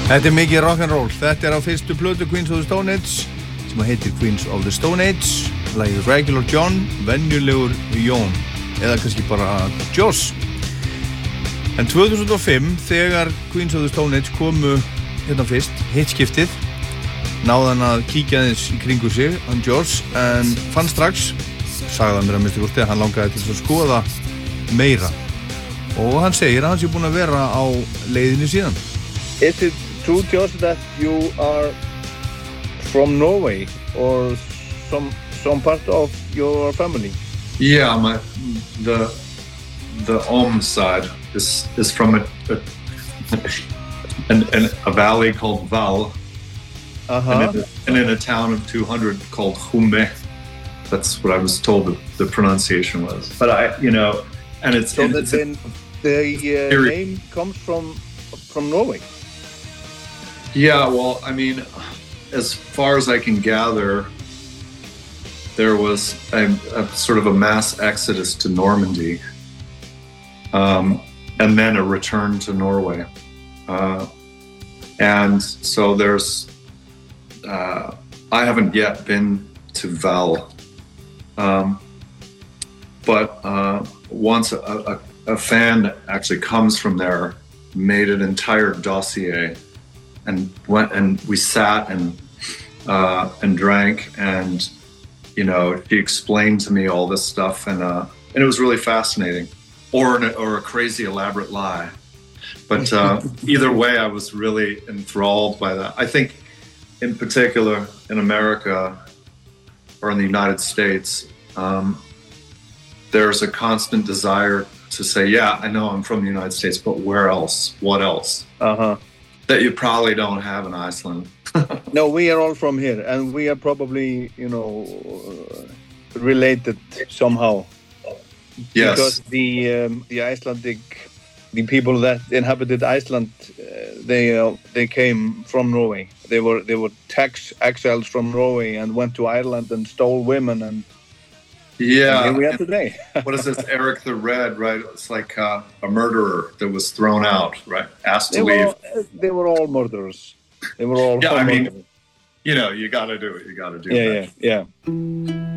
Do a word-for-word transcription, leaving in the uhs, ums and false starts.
Þetta er mikið rock'n'roll. Þetta er á fyrstu plötu Queens of the Stone Age sem heitir Queens of the Stone Age. Lagið Regular John, venjulegur Jón eða kannski bara Joss. En tvö þúsund og fimm þegar Queens of the Stone Age komu hérna fyrst, hitskiptið, náði hann að kíkja aðeins í kringu sig, hann Joss, en fann strax, sagði hann mér að minnstu kosti, að hann langaði til að skoða meira. Og hann segir að hann sé búinn að vera á leiðinni síðan. Is it true, Joss, that you are from Norway or some some part of your family? Yeah, my the the Om side is is from a, a an, an, a valley called Val, uh-huh. and, in a, and in a town of two hundred called Hume. That's what I was told the, the pronunciation was. But I, you know, and it's so and the it's the, the uh, name comes from from Norway. Yeah, well, I mean, as far as I can gather, there was a, a sort of a mass exodus to Normandy, um, and then a return to Norway. Uh, and so there's, uh, I haven't yet been to Val, um, but uh, once a, a, a fan actually comes from there, made an entire dossier, and went and we sat and uh, and drank, and you know, she explained to me all this stuff, and uh, and it was really fascinating, or an, or a crazy elaborate lie, but uh, either way, I was really enthralled by that. I think, in particular, in America or in the United States, um, there's a constant desire to say, "Yeah, I know I'm from the United States, but where else? What else?" Uh huh. That you probably don't have in Iceland. No, we are all from here, and we are probably, you know, uh, related somehow. Yes. Because the um, the Icelandic, the people that inhabited Iceland, uh, they uh, they came from Norway. They were they were tax exiles from Norway and went to Ireland and stole women, and yeah, and here we are today. What is this? Eric the Red, right? It's like uh, a murderer that was thrown out, right? Asked to they leave. Were all, they were all murderers. They were all. Yeah, I mean, murderers. you know, you got to do it. You got to do yeah, that. Yeah, yeah, yeah.